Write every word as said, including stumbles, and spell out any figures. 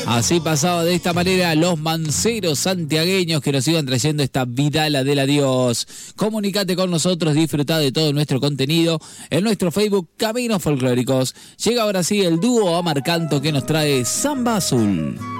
Así pasaba de esta manera los manceros santiagueños que nos iban trayendo esta vidala del adiós. Comunicate con nosotros, disfrutá de todo nuestro contenido en nuestro Facebook Caminos Folclóricos. Llega ahora sí el dúo Amarcanto que nos trae Samba Azul.